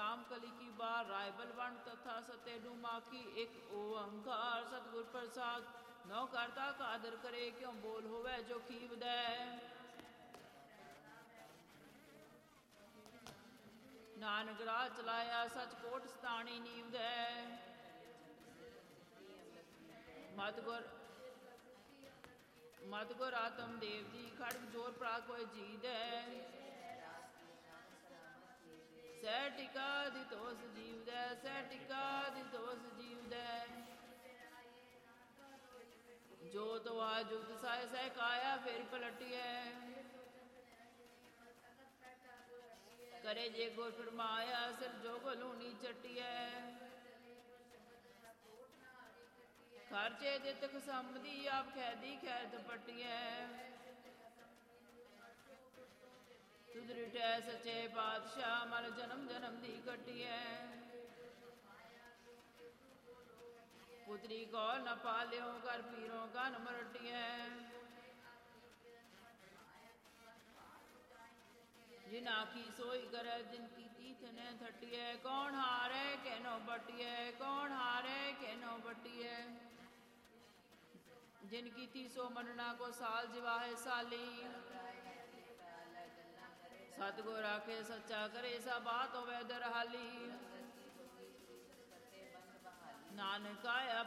राम कली की बार राय बलवंत तथा सत्य डूमाखी एक ओंकार सतगुर प्रसाद नौ करता कादर करे क्यों बोल होवे जो खीव दे नानक राह चलाया सच कोट सतानी नीव दे मत गुर आत्म देव जी खड़ग जोर प्रा कोई जी दे सह टिका दितोस जीव दे सह टिका दितोस जीव दे जो तो आज जुगत साय सह काया फिर पलटिए करे जे गुर फरमाया सिर जो गलूनी चटिए खर्चे दित खसमदी आप खैदी खैत पटिए तुद रिठै सचे पातशाह मल जन्म जन्म दी कटिए पुत्री को न पालियो कर पीरों का न मरटिए जिन आखी सोई करे जिनकी तीथ ने थटिए कौन हारे केनो बटिए कौन हारे केनो बटिए जिनकी थी सो मनना को साल जिवाहे साली सतगुर आखे सच्चा करे सा बात होवे दरहाली नानक आया